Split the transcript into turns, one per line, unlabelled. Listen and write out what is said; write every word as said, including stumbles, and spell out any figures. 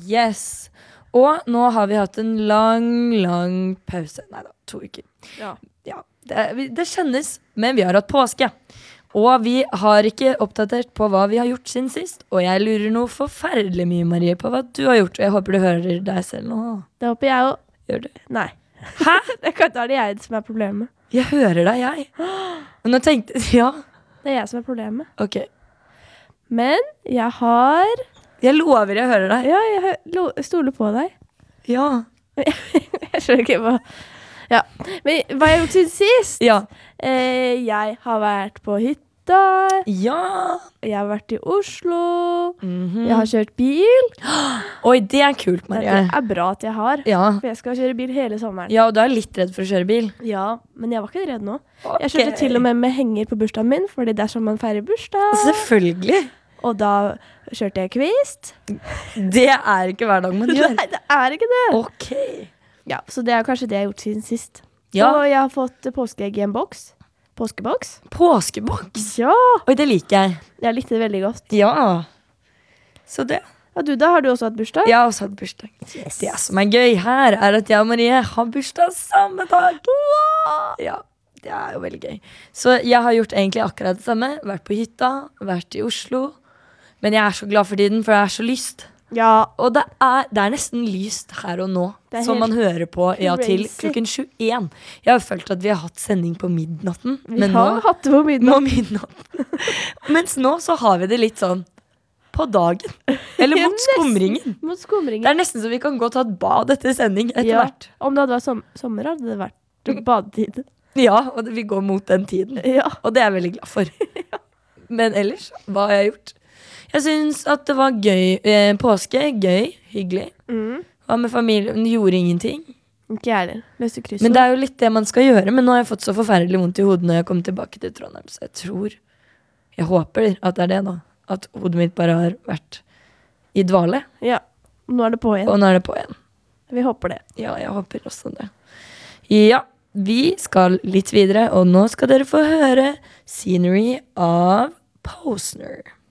Yes. Og nå har vi hatt en lang, lang pause. Neida, to uker.
Ja.
Ja, det, det kjennes, men vi har hatt påske. Og vi har ikke oppdatert på hva vi har gjort siden sist. Og jeg lurer noe forferdelig mye, Marie, på hva du har gjort. Og jeg håper du hører deg selv nå.
Det håper jeg jo.
Gjør du?
Nei.
Hæ?
Det kan da er det jeg som er problemet.
Jeg hører deg, jeg. Men nå tenkte jeg, ja.
Det er jeg som er problemet.
Ok.
Men jeg har...
Jeg lover jeg hører deg.
Ja, jeg hø- lo- stoler på deg.
Ja.
Jeg skjønner ikke hva... Ja, men hva har jeg gjort siden sist?
Ja.
Eh, jeg har vært på hytta.
Ja.
Jeg har vært i Oslo.
Mhm.
Jeg har kjørt bil.
Oi, det er kult,
Det
Marie.
er bra at jeg har.
Ja.
For jeg skal kjøre bil hele sommeren.
Ja, og du er litt redd for å kjøre bil.
Ja, men jeg var ikke redd nå.
Ok.
Jeg kjørte til og med med henger på bursdagen min, fordi det er sånn man feirer bursdag.
Selvfølgelig.
Og da kjørte jeg kvist.
Det er ikke hver dag man gjør.
Nei, det er ikke det.
Ok.
Ja, så det er kanskje det jeg har gjort siden sist.
Ja.
Og jeg har fått påskeegg i en boks. Påskeboks.
Påskeboks.
Ja,
Oi, det liker jeg.
jeg likte det veldig godt.
Ja. Så det.
Og du da, har du også hatt bursdag?
Jeg har også hatt bursdag. Det som er gøy her, er at jeg og Marie har bursdag samme dag. Ja, det er jo veldig gøy. Så jeg har gjort egentlig akkurat det samme. Vært på hytta, vært i Oslo. Men jeg er så glad for tiden, for jeg er så lyst.
Ja,
Og det er, det er nesten lyst her og nå,
Det er
som
helt
man hører på ja, til
crazy.
klokken tjueen. Jeg har følt at vi har hatt sending på midnatten,
vi
men
har
nå,
hatt det på middag.
nå midnatten. Mens nå så har vi det litt sånn på dagen. Eller
Ja,
mot
nesten.
skumringen.
Mot
Det
skumringen.
er nesten så vi kan gå og ta et bad etter sending etter
Ja,
hvert.
om det hadde vært som sommer, hadde det vært badetid.
Ja, og det, vi går mot den tiden.
Ja.
Og det er jeg veldig glad for. Men ellers, hva har jeg gjort? Jeg synes at det var gøy. Eh, påske, gøy, hyggelig.
Mm.
Hva med familien? Gjorde ingenting.
Ikke jeg heller. Løste kryssord.
Men det er jo litt det man skal gjøre. Men nå har jeg fått så forferdelig vondt i hodet når jeg kom tilbake til Trondheim. Så jeg tror, jeg håper at det er det da. At hodet mitt bare har vært i dvale.
Ja, nå er det på igjen.
Og nå er det på igjen.
Vi håper det.
Ja, jeg håper også det. Ja, vi skal litt videre. Og nå skal dere få høre Scenery av Posner.